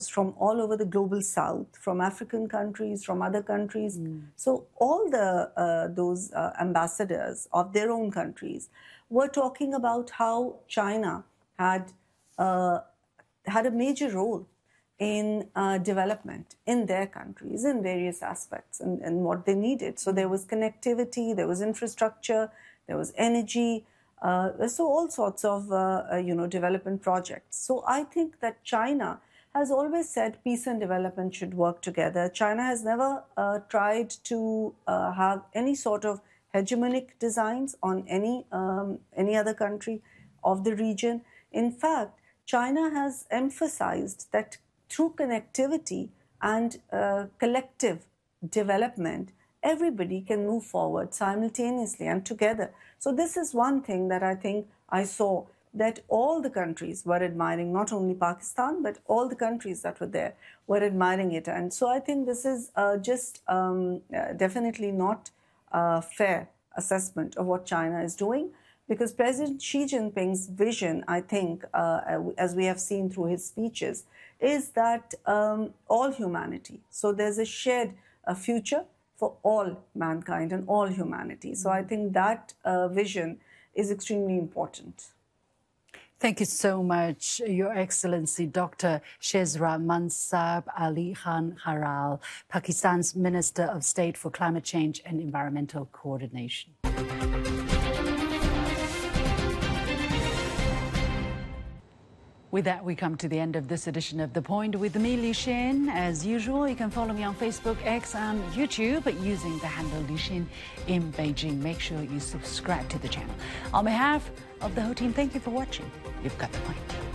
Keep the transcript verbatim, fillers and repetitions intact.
from all over the global south, from African countries, from other countries. Mm. So all the uh, those uh, ambassadors of their own countries were talking about how China had uh, had a major role in uh, development in their countries in various aspects and, and what they needed. So there was connectivity, there was infrastructure, there was energy, uh, so all sorts of uh, uh, you know development projects. So I think that China has always said peace and development should work together. China has never uh, tried to uh, have any sort of hegemonic designs on any um, any other country of the region. In fact, China has emphasized that through connectivity and uh, collective development, everybody can move forward simultaneously and together. So this is one thing that I think I saw, that all the countries were admiring, not only Pakistan, but all the countries that were there were admiring it. And so I think this is uh, just um, uh, definitely not a fair assessment of what China is doing, because President Xi Jinping's vision, I think, uh, as we have seen through his speeches, is that um, all humanity. So there's a shared uh, future for all mankind and all humanity. So I think that uh, vision is extremely important. Thank you so much, Your Excellency, Doctor Shehzad Mansab Ali Khan Haral, Pakistan's Minister of State for Climate Change and Environmental Coordination. With that, we come to the end of this edition of The Point with me, Li Xin. As usual, you can follow me on Facebook, X and YouTube using the handle Li Xin in Beijing. Make sure you subscribe to the channel. On behalf of the whole team, thank you for watching. You've got The Point.